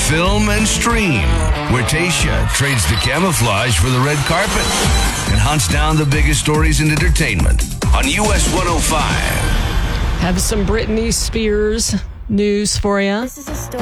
film, and stream, where Tayshia trades the camouflage for the red carpet and hunts down the biggest stories in entertainment on US 105. Have some Britney Spears news for you. This is a story.